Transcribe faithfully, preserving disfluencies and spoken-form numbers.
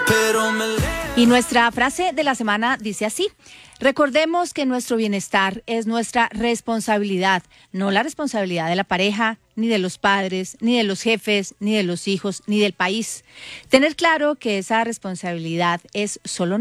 pero me leo. Y nuestra frase de la semana dice así: recordemos que nuestro bienestar es nuestra responsabilidad, no la responsabilidad de la pareja, ni de los padres, ni de los jefes, ni de los hijos, ni del país. Tener claro que esa responsabilidad es solo